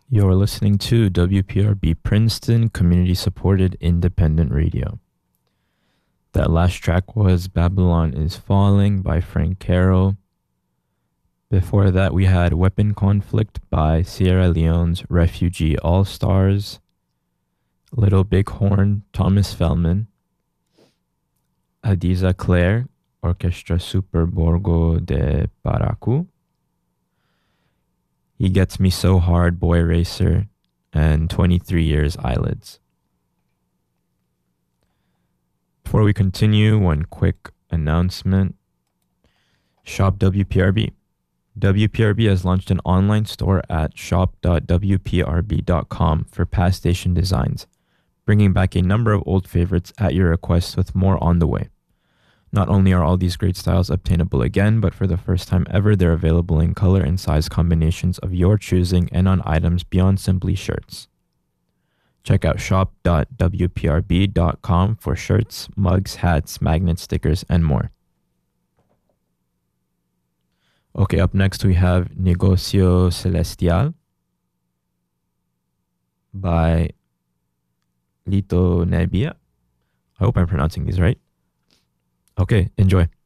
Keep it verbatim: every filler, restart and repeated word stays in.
You're listening to W P R B Princeton Community Supported Independent Radio. That last track was Babylon is Falling by Frank Caro. Before that, we had Weapon Conflict by Sierra Leone's Refugee All Stars, Little Big Horn, Thomas Fellman, Hadiza Clare, Orchestra Super Borgo de Paracu, He Gets Me So Hard, Boy Racer, and twenty-three Years Eyelids. Before we continue, one quick announcement. Shop W P R B. W P R B has launched an online store at shop dot w p r b dot com for past station designs, bringing back a number of old favorites at your request with more on the way. Not only are all these great styles obtainable again, but for the first time ever, they're available in color and size combinations of your choosing and on items beyond simply shirts. Check out shop dot w p r b dot com for shirts, mugs, hats, magnets, stickers, and more. Okay, up next we have Negocio Celestial by Lito Nebbia. I hope I'm pronouncing these right. Okay, enjoy.